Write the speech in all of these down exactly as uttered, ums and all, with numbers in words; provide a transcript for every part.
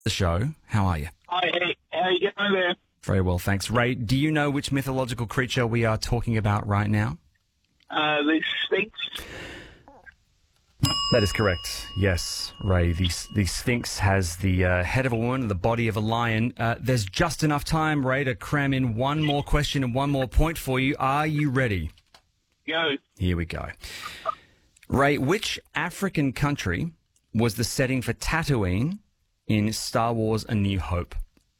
The show. How are you? Hi, hey, how you going there? Very well, thanks. Ray, do you know which mythological creature we are talking about right now? Uh, the Sphinx. That is correct. Yes, Ray. The, the Sphinx has the uh, head of a woman and the body of a lion. Uh, there's just enough time, Ray, to cram in one more question and one more point for you. Are you ready? Go. Here we go. Ray, which African country was the setting for Tatooine in Star Wars A New Hope?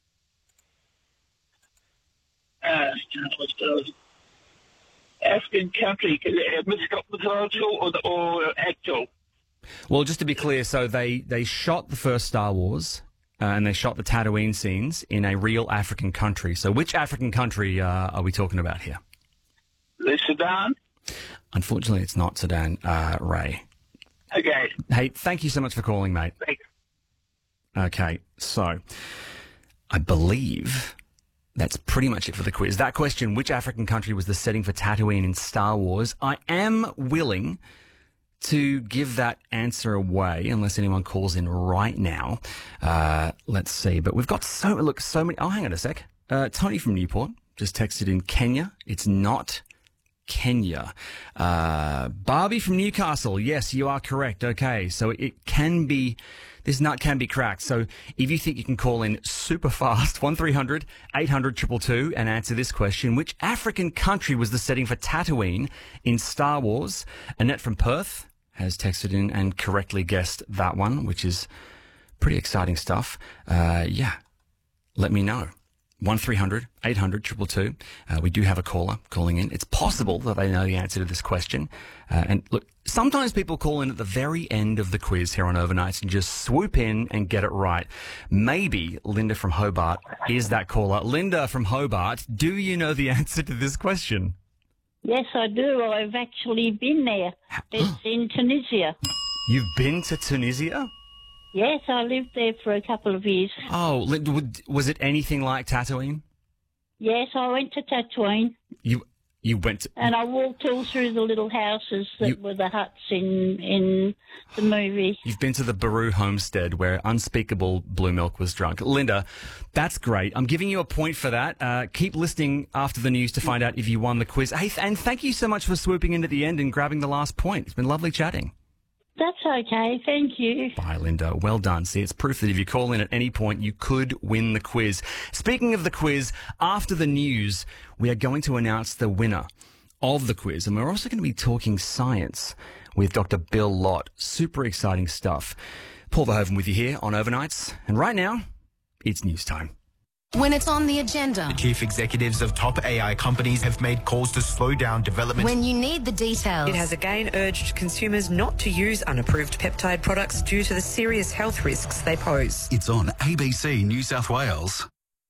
Uh, what's the African country, uh, mythical, mythological or, or actual? Well, just to be clear, so they, they shot the first Star Wars uh, and they shot the Tatooine scenes in a real African country. So which African country uh, are we talking about here? The Sudan? Unfortunately, it's not Sudan, uh, Ray. Okay. Hey, thank you so much for calling, mate. Thanks. Okay, so I believe that's pretty much it for the quiz. That question, which African country was the setting for Tatooine in Star Wars? I am willing to give that answer away unless anyone calls in right now. Uh, let's see. But we've got so, look, so many. Oh, hang on a sec. Uh, Tony from Newport just texted in Kenya. It's not Kenya. Uh, Barbie from Newcastle. Yes, you are correct. Okay. So it can be, this nut can be cracked. So if you think you can call in super fast, one three hundred eight hundred two two two and answer this question, which African country was the setting for Tatooine in Star Wars? Annette from Perth has texted in and correctly guessed that one, which is pretty exciting stuff. Uh, yeah, let me know. one three hundred eight hundred two two two. Uh, we do have a caller calling in. It's possible that they know the answer to this question. Uh, and look, sometimes people call in at the very end of the quiz here on Overnights and just swoop in and get it right. Maybe Linda from Hobart is that caller. Linda from Hobart, do you know the answer to this question? Yes, I do. I've actually been there. It's in Tunisia. You've been to Tunisia? Yes, I lived there for a couple of years. Oh, was it anything like Tatooine? Yes, I went to Tatooine. You you went to... And I walked all through the little houses that You- were the huts in in the movie. You've been to the Baru homestead where unspeakable blue milk was drunk. Linda, that's great. I'm giving you a point for that. Uh, keep listening after the news to find out if you won the quiz. Hey, and thank you so much for swooping in at the end and grabbing the last point. It's been lovely chatting. That's okay, thank you. Bye, Linda. Well done. See, it's proof that if you call in at any point, you could win the quiz. Speaking of the quiz, after the news, we are going to announce the winner of the quiz. And we're also going to be talking science with Doctor Bill Lott. Super exciting stuff. Paul Verhoeven with you here on Overnights. And right now, it's news time. When it's on the agenda. The chief executives of top A I companies have made calls to slow down development. When you need the details. It has again urged consumers not to use unapproved peptide products due to the serious health risks they pose. It's on A B C New South Wales.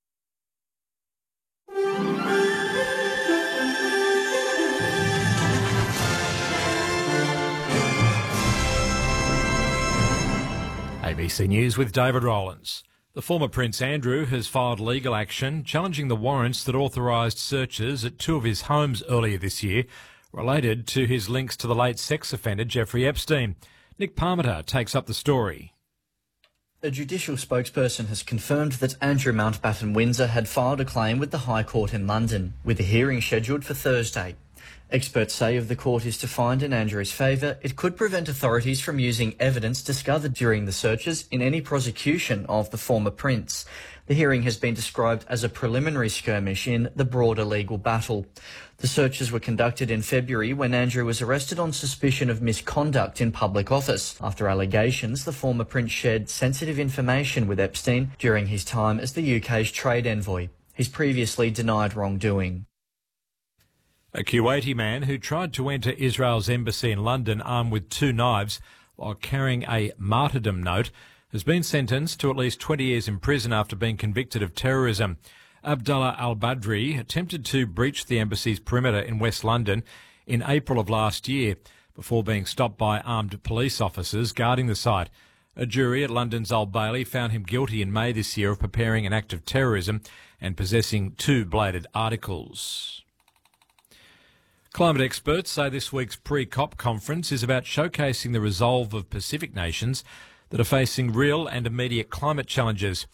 A B C News with David Rowlands. The former Prince Andrew has filed legal action challenging the warrants that authorised searches at two of his homes earlier this year related to his links to the late sex offender Jeffrey Epstein. Nick Parmenter takes up the story. A judicial spokesperson has confirmed that Andrew Mountbatten Windsor had filed a claim with the High Court in London, with a hearing scheduled for Thursday. Experts say if the court is to find in Andrew's favour, it could prevent authorities from using evidence discovered during the searches in any prosecution of the former prince. The hearing has been described as a preliminary skirmish in the broader legal battle. The searches were conducted in February when Andrew was arrested on suspicion of misconduct in public office after allegations the former prince shared sensitive information with Epstein during his time as the U K's trade envoy. He's previously denied wrongdoing. A Kuwaiti man who tried to enter Israel's embassy in London armed with two knives while carrying a martyrdom note has been sentenced to at least twenty years in prison after being convicted of terrorism. Abdullah al-Badri attempted to breach the embassy's perimeter in West London in April of last year before being stopped by armed police officers guarding the site. A jury at London's Old Bailey found him guilty in May this year of preparing an act of terrorism and possessing two bladed articles. Climate experts say this week's pre-COP conference is about showcasing the resolve of Pacific nations that are facing real and immediate climate challenges.